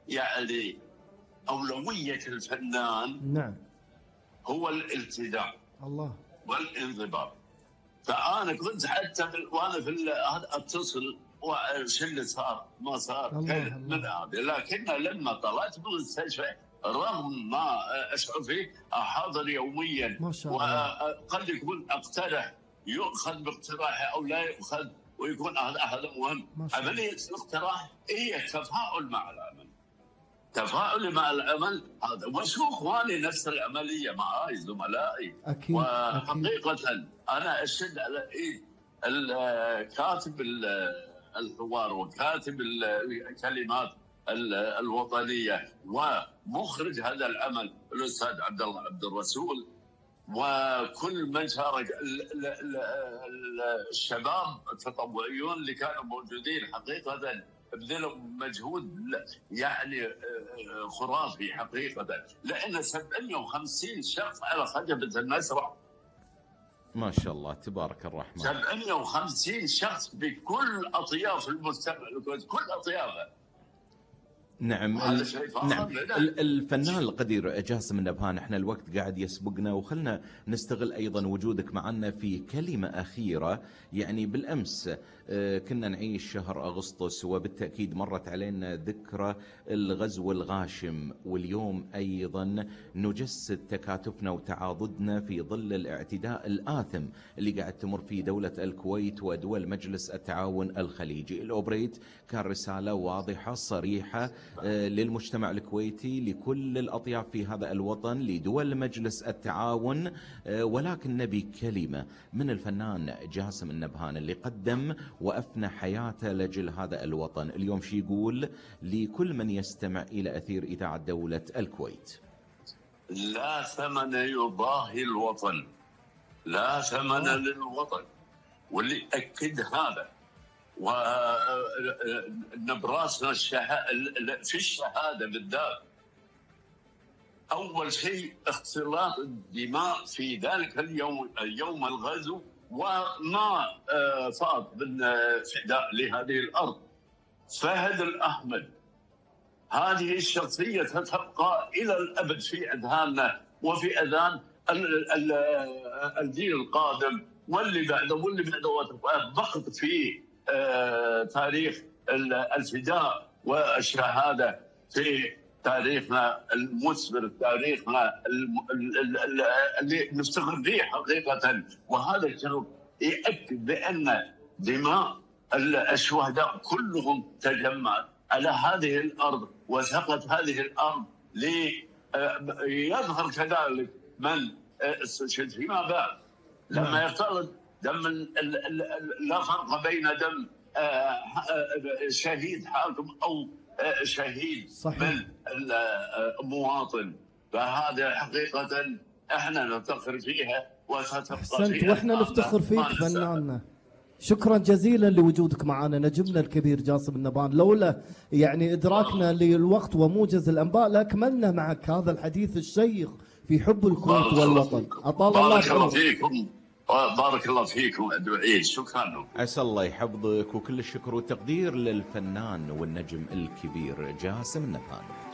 يعني أولوية الفنان نعم هو الالتزام الله والانضباط. فأنا كنت حتى وأنا في أتصل وش اللي صار ما صار من هذا، لكن لما طلعت من المستشفى رغم ما أشعر فيه أحاضر يوميا، ما شاء الله، وقد يكون أقترح يؤخذ باقتراحي أو لا يؤخذ، ويكون هذا مهم. عملية الاقتراح هي التفاعل مع العمل، تفاعلي مع العمل هذا، وشو اخواني نفس العمليه معي زملائي أكيد. وحقيقه أكيد. انا اشد على ايد كاتب الحوار وكاتب الكلمات الوطنيه ومخرج هذا العمل الاستاذ عبد الله عبد الرسول، وكل من شارك الشباب التطوعيون اللي كانوا موجودين حقيقه بذلوا مجهود يعني خرافي حقيقه، لان 750 شخص على خشبه المسرح. ما شاء الله تبارك الرحمن. 750 شخص بكل اطياف المجتمع الكويتي، كل اطيافه. نعم نعم. الفنان القدير جاسم النبهان، احنا الوقت قاعد يسبقنا، وخلنا نستغل ايضا وجودك معنا في كلمة اخيرة. يعني بالامس كنا نعيش شهر اغسطس، وبالتأكيد مرت علينا ذكرى الغزو الغاشم، واليوم ايضا نجسد تكاتفنا وتعاضدنا في ظل الاعتداء الآثم اللي قاعد تمر فيه دولة الكويت ودول مجلس التعاون الخليجي. الأوبريت كان رسالة واضحة صريحة للمجتمع الكويتي، لكل الأطياف في هذا الوطن، لدول مجلس التعاون، ولكن نبي كلمة من الفنان جاسم النبهان اللي قدم وأفنى حياته لأجل هذا الوطن. اليوم شي يقول لكل من يستمع إلى أثير إذاعة دولة الكويت؟ لا ثمن يضاهي الوطن، لا ثمن للوطن، واللي أكد هذا ونبراسنا في الشهادة بالذات. أول شيء اختلاط الدماء في ذلك اليوم الغزو، وما فاض من فداء لهذه الأرض. فهد الأحمد هذه الشخصية ستبقى إلى الأبد في أذهاننا وفي أذهان الجيل القادم واللي بعده واللي بعده، بقت في تاريخ الفداء والشهادة في تاريخنا المثمر، تاريخنا اللي نفتخر به حقيقة. وهذا الشرف يؤكد بأن دماء الشهداء كلهم تجمعت على هذه الأرض وسقط هذه الأرض ليظهر كذلك من استشهد فيما بعد. لما يفترض دم لا فرق بين دم شهيد حاكم أو شهيد صحيح. من المواطن، فهذا حقيقة احنا نفتخر فيها وستبقى فيها. واحنا نفتخر فيك فناننا. شكرا جزيلا لوجودك معنا نجمنا الكبير جاسم النبهان. لولا يعني ادراكنا للوقت وموجز الانباء لاكملنا معك هذا الحديث الشيق في حب الكويت والوطن. اطال الله بارك الله فيكم، بارك الله فيكم ادعي. شكرا. عسى الله يحفظك، وكل الشكر والتقدير للفنان والنجم الكبير جاسم النبهان.